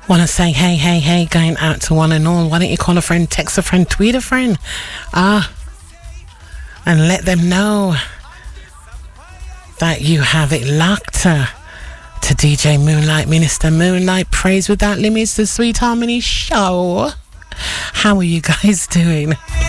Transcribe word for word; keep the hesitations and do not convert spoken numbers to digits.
Want to say hey, hey, hey, going out to one and all. Why don't you call a friend, text a friend, tweet a friend, ah, and let them know that you have it locked uh, to D J Moonlight, Minister Moonlight, Praise Without Limits, the Sweet Harmony Show. How are you guys doing?